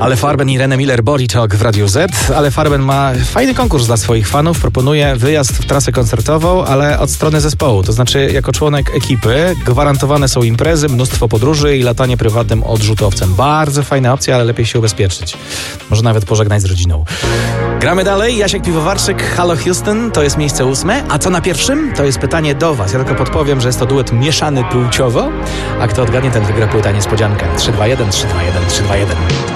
Ale Farben i René Miller, Body Talk w Radiu Z. Ale Farben ma fajny konkurs dla swoich fanów. Proponuje wyjazd w trasę koncertową, ale od strony zespołu. To znaczy jako członek ekipy gwarantowane są imprezy, mnóstwo podróży i latanie prywatnym odrzutowcem. Bardzo fajna opcja, ale lepiej się ubezpieczyć. Może nawet pożegnać z rodziną. Gramy dalej. Jasiek Piwowarczyk, Halo Houston. To jest miejsce 8. A co na pierwszym? To jest pytanie do was. Ja tylko podpowiem, że jest to duet mieszany płciowo. A kto odgadnie, ten wygra płyta niespodziankę. 3-2-1, 3-2-1, 3-2-1.